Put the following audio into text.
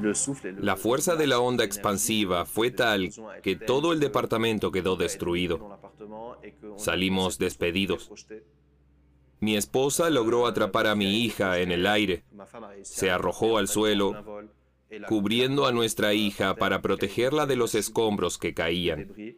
La fuerza de la onda expansiva fue tal que todo el departamento quedó destruido. Salimos despedidos. Mi esposa logró atrapar a mi hija en el aire. Se arrojó al suelo, cubriendo a nuestra hija para protegerla de los escombros que caían.